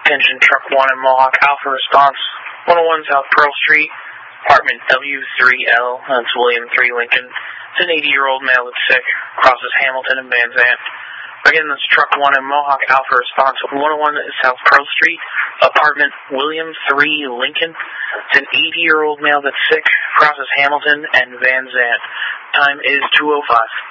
Attention Truck 1 in Mohawk, Alpha Response, 101 South Pearl Street, apartment W3L, that's William 3 Lincoln. It's an 80-year-old male that's sick, crosses Hamilton and Van Zant. Again, that's Truck 1 in Mohawk, Alpha Response, 101 South Pearl Street, apartment William 3 Lincoln. It's an 80-year-old male that's sick, crosses Hamilton and Van Zant. Time is 2:05.